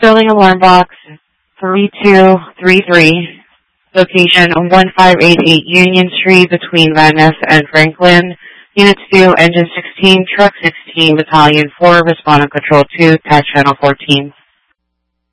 Sterling Alarm Box 3233, location 1588 Union Street between Van Ness and Franklin. Unit 2, Engine 16, Truck 16, Battalion 4, Respondent Control 2, Task Channel 14.